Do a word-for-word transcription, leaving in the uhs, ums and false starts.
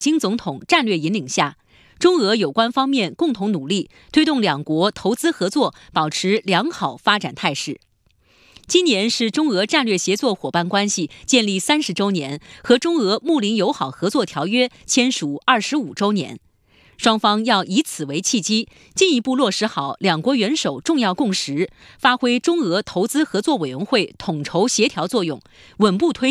金总统战略引领下，中俄有关方面共同努力，推动两国投资合作保持良好发展态势。今年是中俄战略协作伙伴关系建立三十周年和中俄睦邻友好合作条约签署二十五周年，双方要以此为契机，进一步落实好两国元首重要共识，发挥中俄投资合作委员会统筹协调作用，稳步推